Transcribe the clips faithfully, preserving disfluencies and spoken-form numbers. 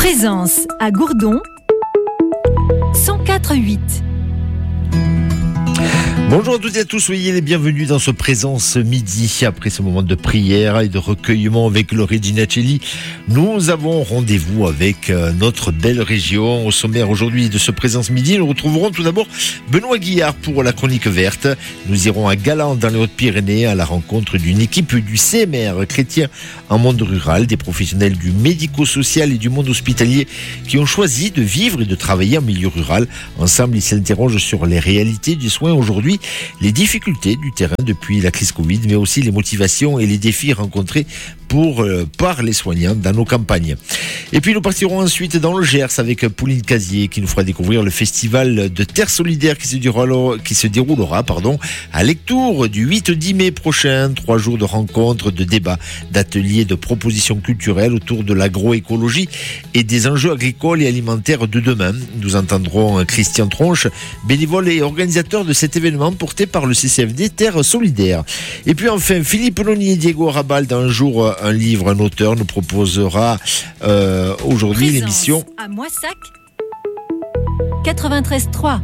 Présence à Gourdon, cent quatre virgule huit. Bonjour à toutes et à tous, soyez les bienvenus dans ce Présence midi. Après ce moment de prière et de recueillement avec le Regina Coeli, nous avons rendez-vous avec notre belle région. Au sommaire aujourd'hui de ce Présence midi, nous retrouverons tout d'abord Benoît Guillard pour la chronique verte. Nous irons à Galan dans les Hautes-Pyrénées à la rencontre d'une équipe du C M R chrétien en monde rural, des professionnels du médico-social et du monde hospitalier qui ont choisi de vivre et de travailler en milieu rural. Ensemble, ils s'interrogent sur les réalités du soin aujourd'hui, les difficultés du terrain depuis la crise Covid, mais aussi les motivations et les défis rencontrés pour, euh, par les soignants dans nos campagnes. Et puis nous partirons ensuite dans le Gers avec Pauline Casier qui nous fera découvrir le festival de Terre Solidaire qui se déroulera, qui se déroulera pardon, à Lectoure du huit au dix mai prochain. Trois jours de rencontres, de débats, d'ateliers, de propositions culturelles autour de l'agroécologie et des enjeux agricoles et alimentaires de demain. Nous entendrons Christian Tronche, bénévole et organisateur de cet événement porté par le C C F D Terre Solidaire. Et puis enfin, Philippe Noni et Diego Arabal, dans un jour, un livre, un auteur, nous proposera euh, aujourd'hui Présence l'émission à Moissac, quatre-vingt-treize trois.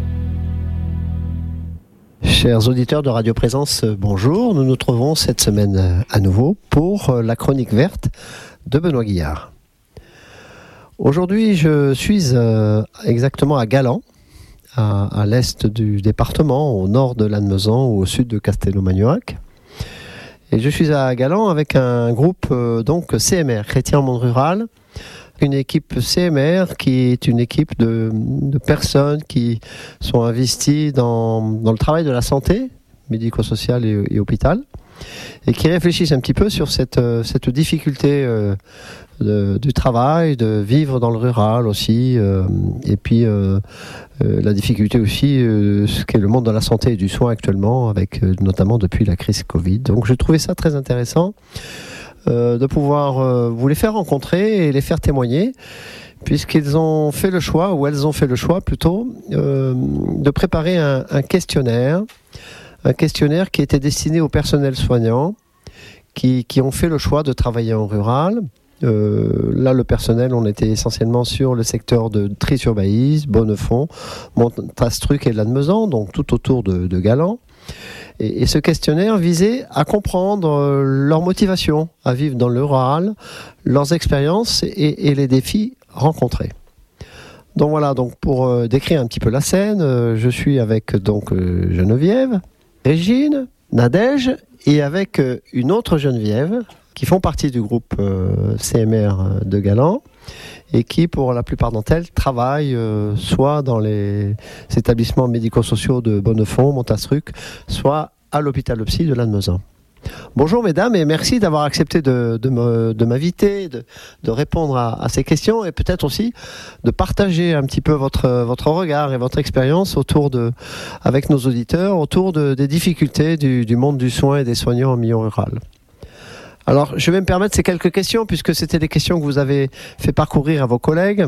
Chers auditeurs de Radio Présence, bonjour. Nous nous trouvons cette semaine à nouveau pour la chronique verte de Benoît Guillard. Aujourd'hui, je suis euh, exactement à Galan, à, à l'est du département, au nord de Lannemezan ou au sud de Castelnau-Magnoac. Et je suis à Galan avec un groupe euh, donc C M R, Chrétien en monde rural, une équipe C M R qui est une équipe de, de personnes qui sont investies dans, dans le travail de la santé, médico-social et, et hôpital, et qui réfléchissent un petit peu sur cette, cette difficulté euh, de, du travail, de vivre dans le rural aussi, euh, et puis euh, euh, la difficulté aussi, euh, ce qu'est le monde de la santé et du soin actuellement, avec euh, notamment depuis la crise Covid. Donc je trouvais ça très intéressant euh, de pouvoir euh, vous les faire rencontrer et les faire témoigner, puisqu'ils ont fait le choix, ou elles ont fait le choix plutôt, euh, de préparer un, un questionnaire, un questionnaire qui était destiné au personnel soignant, qui, qui ont fait le choix de travailler en rural. Euh, là, le personnel, on était essentiellement sur le secteur de Tri-sur-Baïse, Bonnefond, Montastruc et Lannemezan, donc tout autour de, de Galan. Et, et ce questionnaire visait à comprendre euh, leur motivation à vivre dans le rural, leurs expériences et, et les défis rencontrés. Donc voilà, donc pour euh, décrire un petit peu la scène, euh, je suis avec donc euh, Geneviève, Régine, Nadège et avec euh, une autre Geneviève qui font partie du groupe euh, C M R de Galan et qui, pour la plupart d'entre elles, travaillent euh, soit dans les établissements médico-sociaux de Bonnefond, Montastruc, soit à l'hôpital psy de Lannemezan. Bonjour mesdames et merci d'avoir accepté de, de, me, de m'inviter, de, de répondre à, à ces questions et peut-être aussi de partager un petit peu votre, votre regard et votre expérience autour de, avec nos auditeurs autour de, des difficultés du, du monde du soin et des soignants en milieu rural. Alors je vais me permettre ces quelques questions puisque c'était des questions que vous avez fait parcourir à vos collègues.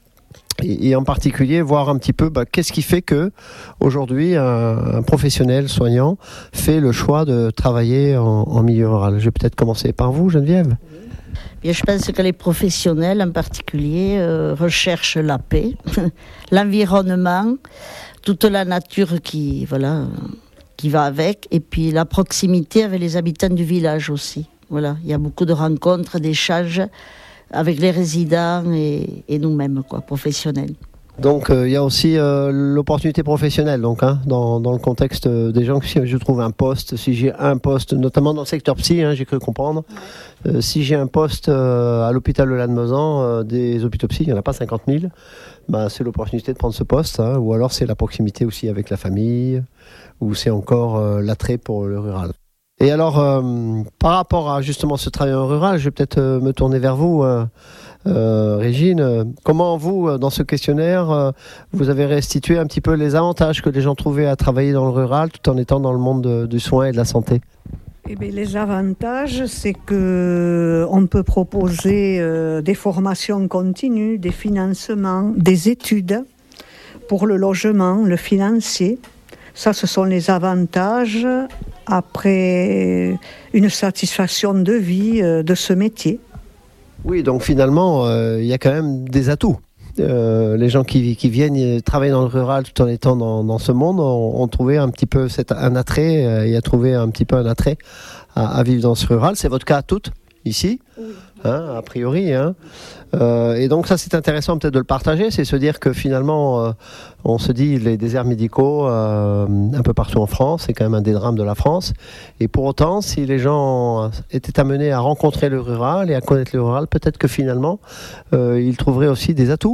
Et en particulier, voir un petit peu bah, qu'est-ce qui fait que aujourd'hui un, un professionnel soignant fait le choix de travailler en, en milieu rural. Je vais peut-être commencer par vous, Geneviève. Bien, je pense que les professionnels en particulier euh, recherchent la paix, l'environnement, toute la nature qui, voilà, qui va avec, et puis la proximité avec les habitants du village aussi. Voilà, il y a beaucoup de rencontres, d'échanges avec les résidents et, et nous-mêmes, quoi, professionnels. Donc il euh, y a aussi euh, l'opportunité professionnelle, donc hein, dans, dans le contexte des gens. Si je trouve un poste, si j'ai un poste, notamment dans le secteur psy, hein, j'ai cru comprendre, euh, si j'ai un poste euh, à l'hôpital de Lannemezan, euh, des hôpitaux psy, il n'y en a pas cinquante mille, bah, c'est l'opportunité de prendre ce poste, hein, ou alors c'est la proximité aussi avec la famille, ou c'est encore euh, l'attrait pour le rural. Et alors, euh, par rapport à justement ce travail en rural, je vais peut-être euh, me tourner vers vous, euh, euh, Régine. Comment vous, euh, dans ce questionnaire, euh, vous avez restitué un petit peu les avantages que les gens trouvaient à travailler dans le rural tout en étant dans le monde de, du soin et de la santé? Eh bien, les avantages, c'est qu'on peut proposer euh, des formations continues, des financements, des études pour le logement, le financier. Ça, ce sont les avantages après une satisfaction de vie de ce métier. Oui, donc finalement, euh, il y a quand même des atouts. Euh, les gens qui, qui viennent travailler dans le rural tout en étant dans, dans ce monde ont, ont trouvé un petit peu cet, un attrait euh, et a trouvé un petit peu un attrait à, à vivre dans ce rural. C'est votre cas à toutes ici, oui. hein, a priori. Hein. Euh, et donc ça c'est intéressant peut-être de le partager, c'est se dire que finalement euh, on se dit les déserts médicaux euh, un peu partout en France, c'est quand même un des drames de la France. Et pour autant, si les gens étaient amenés à rencontrer le rural et à connaître le rural, peut-être que finalement euh, ils trouveraient aussi des atouts.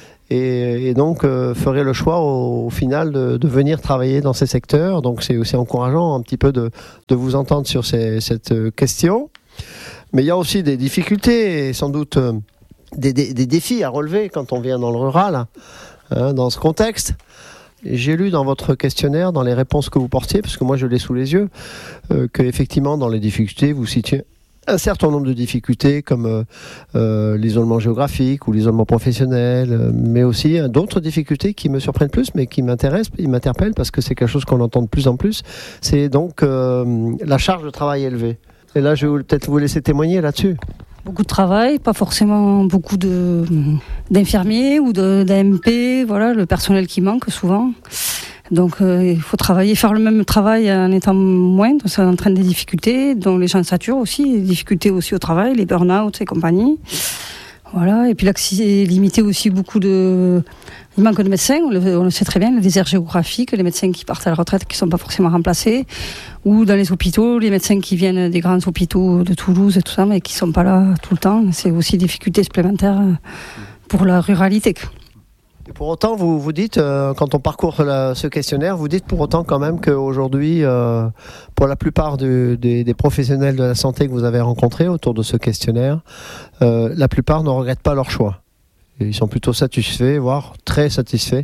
Et, et donc euh, ferait le choix au, au final de, de venir travailler dans ces secteurs. Donc c'est aussi encourageant un petit peu de, de vous entendre sur ces, cette question. Mais il y a aussi des difficultés et sans doute euh, des, des, des défis à relever quand on vient dans le rural, hein, dans ce contexte. J'ai lu dans votre questionnaire, dans les réponses que vous portiez, parce que moi je l'ai sous les yeux, euh, qu'effectivement dans les difficultés vous citiez un certain nombre de difficultés comme euh, euh, l'isolement géographique ou l'isolement professionnel, euh, mais aussi hein, d'autres difficultés qui me surprennent plus, mais qui m'intéressent, ils m'interpellent parce que c'est quelque chose qu'on entend de plus en plus. C'est donc euh, la charge de travail élevée. Et là, je vais peut-être vous laisser témoigner là-dessus. Beaucoup de travail, pas forcément beaucoup de, d'infirmiers ou de, d'A M P, voilà, le personnel qui manque souvent. Donc euh, il faut travailler, faire le même travail en étant moindre, ça entraîne des difficultés, dont les gens saturent aussi, des difficultés aussi au travail, les burn-out et compagnie. Voilà, et puis l'accès limité aussi beaucoup de... Il manque de médecins, on le, on le sait très bien, le désert géographique, les médecins qui partent à la retraite qui ne sont pas forcément remplacés, ou dans les hôpitaux, les médecins qui viennent des grands hôpitaux de Toulouse et tout ça, mais qui ne sont pas là tout le temps. C'est aussi des difficultés supplémentaires pour la ruralité. Et pour autant, vous vous dites, euh, quand on parcourt la, ce questionnaire, vous dites pour autant quand même qu'aujourd'hui, euh, pour la plupart de, de, des professionnels de la santé que vous avez rencontrés autour de ce questionnaire, euh, la plupart ne regrettent pas leur choix. Et ils sont plutôt satisfaits, voire très satisfaits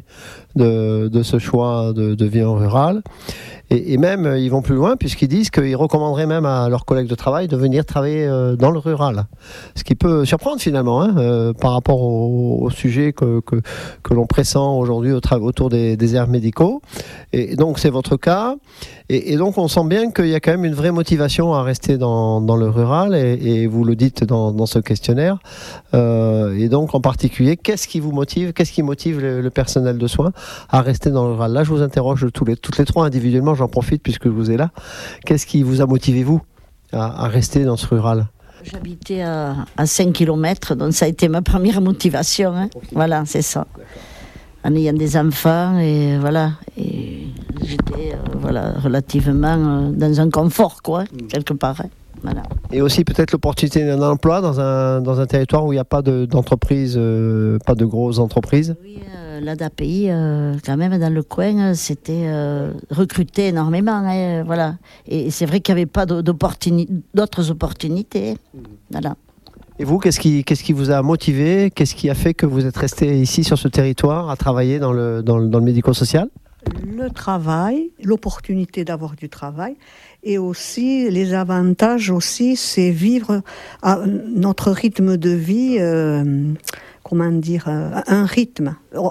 de, de ce choix de, de vie en rural. Et, et même, ils vont plus loin puisqu'ils disent qu'ils recommanderaient même à leurs collègues de travail de venir travailler euh, dans le rural. Ce qui peut surprendre finalement hein, euh, par rapport au, au sujet que, que, que l'on pressent aujourd'hui au tra- autour des déserts médicaux. Et donc c'est votre cas. Et, et donc on sent bien qu'il y a quand même une vraie motivation à rester dans, dans le rural et, et vous le dites dans, dans ce questionnaire. Euh, et donc en particulier, qu'est-ce qui vous motive, qu'est-ce qui motive le, le personnel de soins à rester dans le rural? Là je vous interroge tous les, toutes les trois individuellement, j'en profite puisque je vous ai là. Qu'est-ce qui vous a motivé vous à, à rester dans ce rural? J'habitais à, à cinq kilomètres, donc ça a été ma première motivation. Hein. Okay. Voilà, c'est ça. D'accord. En ayant des enfants, et voilà. Et j'étais euh, voilà, relativement euh, dans un confort, quoi, mmh. quelque part. Hein. Voilà. Et aussi peut-être l'opportunité d'un emploi dans un, dans un territoire où il n'y a pas de, d'entreprise, euh, pas de grosses entreprises. Oui, euh, l'A D A P I, euh, quand même, dans le coin, c'était euh, recruté énormément. Hein, voilà. Et c'est vrai qu'il n'y avait pas d'opportuni- d'autres opportunités. Mmh. Voilà. Et vous, qu'est-ce qui, qu'est-ce qui vous a motivé? Qu'est-ce qui a fait que vous êtes resté ici sur ce territoire à travailler dans le, dans le, dans le médico-social? Le travail, l'opportunité d'avoir du travail et aussi les avantages aussi, c'est vivre à notre rythme de vie, euh, comment dire, euh, un rythme.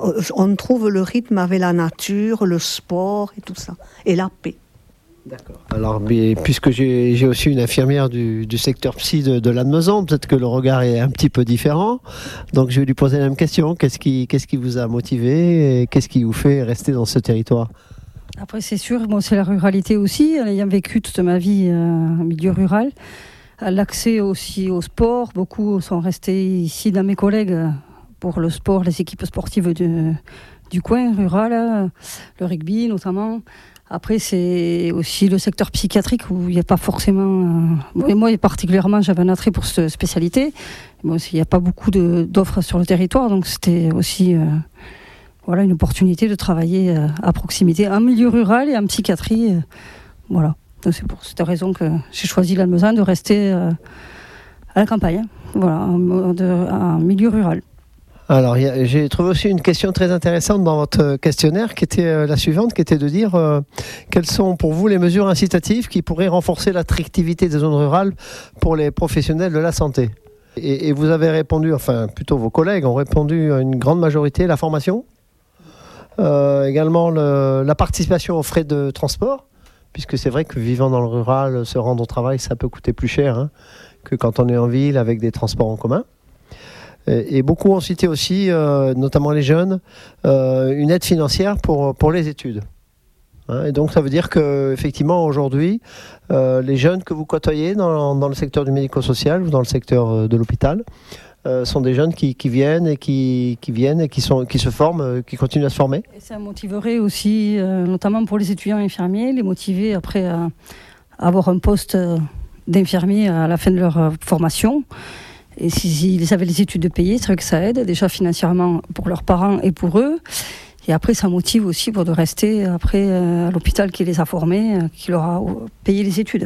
On trouve le rythme avec la nature, le sport et tout ça, et la paix. D'accord. Alors, mais, puisque j'ai, j'ai aussi une infirmière du, du secteur psy de, de Lannemezan, peut-être que le regard est un petit peu différent. Donc, je vais lui poser la même question. Qu'est-ce qui, qu'est-ce qui vous a motivé et qu'est-ce qui vous fait rester dans ce territoire? Après, c'est sûr, moi, c'est la ruralité aussi. Ayant vécu toute ma vie euh, en milieu rural, l'accès aussi au sport. Beaucoup sont restés ici dans mes collègues pour le sport, les équipes sportives de, du coin rural, le rugby notamment. Après, c'est aussi le secteur psychiatrique où il n'y a pas forcément... Euh, moi, particulièrement, j'avais un attrait pour cette spécialité. Bon, il n'y a pas beaucoup de, d'offres sur le territoire, donc c'était aussi euh, voilà, une opportunité de travailler euh, à proximité, en milieu rural et en psychiatrie. Euh, voilà. Donc, c'est pour cette raison que j'ai choisi Lannemezan de rester euh, à la campagne, hein. Voilà, en, de, en milieu rural. Alors, y a, j'ai trouvé aussi une question très intéressante dans votre questionnaire qui était euh, la suivante, qui était de dire euh, quelles sont pour vous les mesures incitatives qui pourraient renforcer l'attractivité des zones rurales pour les professionnels de la santé. Et, et vous avez répondu, enfin plutôt vos collègues ont répondu à une grande majorité, la formation, euh, également le, la participation aux frais de transport, puisque c'est vrai que vivant dans le rural, se rendre au travail, ça peut coûter plus cher hein, que quand on est en ville avec des transports en commun. Et, et beaucoup ont cité aussi, euh, notamment les jeunes, euh, une aide financière pour, pour les études. Hein, et donc ça veut dire que effectivement aujourd'hui, euh, les jeunes que vous côtoyez dans, dans le secteur du médico-social ou dans le secteur de l'hôpital euh, sont des jeunes qui, qui viennent et qui, qui viennent et qui, sont, qui se forment, euh, qui continuent à se former. Et ça motiverait aussi, euh, notamment pour les étudiants infirmiers, les motiver après à, à avoir un poste d'infirmier à la fin de leur formation. Et s'ils avaient les études payées, c'est vrai que ça aide déjà financièrement pour leurs parents et pour eux. Et après, ça motive aussi pour de rester après euh, à l'hôpital qui les a formés, euh, qui leur a payé les études.